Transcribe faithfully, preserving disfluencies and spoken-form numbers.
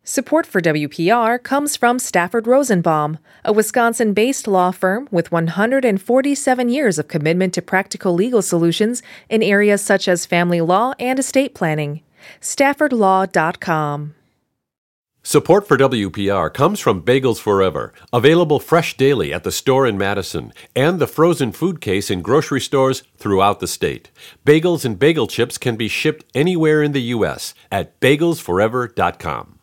Support for W P R comes from Stafford Rosenbaum, a Wisconsin-based law firm with one hundred forty-seven years of commitment to practical legal solutions in areas such as family law and estate planning. Stafford Law dot com. Support for W P R comes from Bagels Forever, available fresh daily at the store in Madison, and the frozen food case in grocery stores throughout the state. Bagels and bagel chips can be shipped anywhere in the U S at bagels forever dot com.